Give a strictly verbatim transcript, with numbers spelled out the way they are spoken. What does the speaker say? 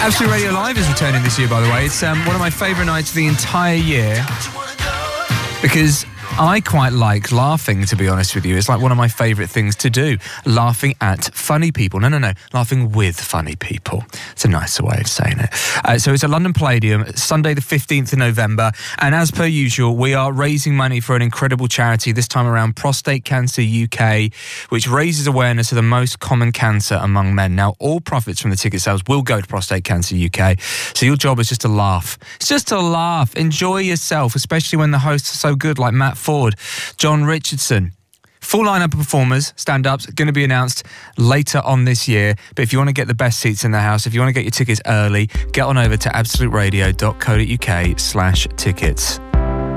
Absolute Radio Live is returning this year, by the way. It's um, one of my favourite nights of the entire year because I quite like laughing, to be honest with you. It's like one of my favourite things to do. Laughing at funny people. No, no, no. Laughing with funny people. It's a nicer way of saying it. Uh, so it's a London Palladium, Sunday the fifteenth of November. And as per usual, we are raising money for an incredible charity, this time around Prostate Cancer U K, which raises awareness of the most common cancer among men. Now, all profits from the ticket sales will go to Prostate Cancer U K. So your job is just to laugh. It's just to laugh. Enjoy yourself, especially when the hosts are so good, like Matt Ford, John Richardson. Full lineup of performers, stand-ups, going to be announced later on this year. But if you want to get the best seats in the house, if you want to get your tickets early, get on over to absolute radio dot co dot uk slash tickets.